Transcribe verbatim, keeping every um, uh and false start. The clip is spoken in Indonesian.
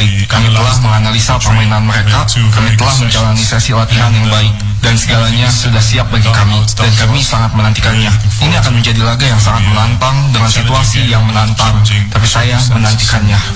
baik. Kami telah menganalisa permainan mereka, kami telah menjalani sesi latihan yang baik, dan segalanya sudah siap bagi kami, dan kami sangat menantikannya. Ini akan menjadi laga yang sangat menantang dengan situasi yang menantang, tapi saya menantikannya.